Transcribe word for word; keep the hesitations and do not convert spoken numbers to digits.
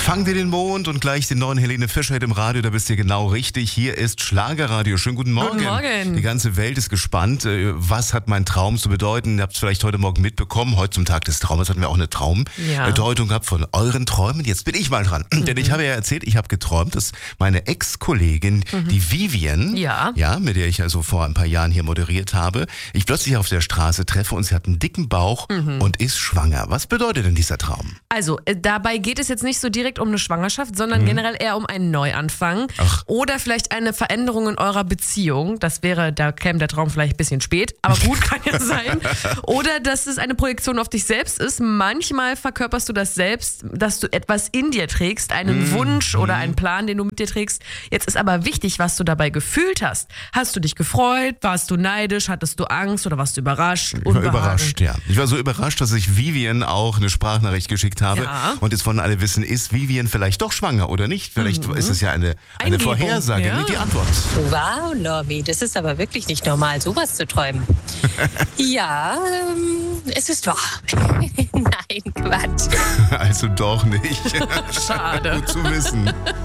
Fang dir den Mond und gleich den neuen Helene Fischer im Radio, da bist du genau richtig. Hier ist Schlagerradio. Schönen guten Morgen. Guten Morgen. Die ganze Welt ist gespannt. Was hat mein Traum zu bedeuten? Ihr habt es vielleicht heute Morgen mitbekommen. Heute zum Tag des Traumes hatten wir auch eine Traumbedeutung Ja. gehabt von euren Träumen. Jetzt bin ich mal dran. Mhm. Denn ich habe ja erzählt, ich habe geträumt, dass meine Ex-Kollegin, mhm. die Vivian, ja. ja, mit der ich also vor ein paar Jahren hier moderiert habe, ich plötzlich auf der Straße treffe und sie hat einen dicken Bauch mhm. und ist schwanger. Was bedeutet denn dieser Traum? Also, äh, dabei geht es jetzt nicht so direkt um eine Schwangerschaft, sondern mhm. generell eher um einen Neuanfang. Ach. Oder vielleicht eine Veränderung in eurer Beziehung. Das wäre, da käme der Traum vielleicht ein bisschen spät, aber gut, kann ja sein. Oder dass es eine Projektion auf dich selbst ist. Manchmal verkörperst du das selbst, dass du etwas in dir trägst, einen mhm. Wunsch oder einen Plan, den du mit dir trägst. Jetzt ist aber wichtig, was du dabei gefühlt hast. Hast du dich gefreut? Warst du neidisch? Hattest du Angst oder warst du überrascht? Ich war Unbehagen? überrascht, ja. Ich war so überrascht, dass ich Vivian auch eine Sprachnachricht geschickt habe. Ja. Und jetzt wollen alle wissen, ist Vivian vielleicht doch schwanger oder nicht? Vielleicht Mhm. ist es ja eine, eine Eingebung, Vorhersage, ja. nicht die Antwort. Wow, Normi, das ist aber wirklich nicht normal, sowas zu träumen. Ja, ähm, es ist wahr. Nein, Quatsch. Also doch nicht. Schade. Gut zu wissen.